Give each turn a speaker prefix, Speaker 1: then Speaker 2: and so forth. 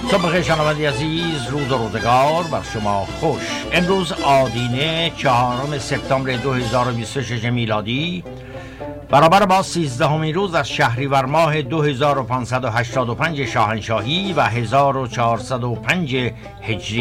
Speaker 1: صبح بخیر شنوندگان عزیز، روز و روزگار بر شما خوش. امروز آدینه 4 سپتامبر 2026 میلادی برابر با 13مین روز از شهریور ماه 2585 شاهنشاهی و 1405 هجری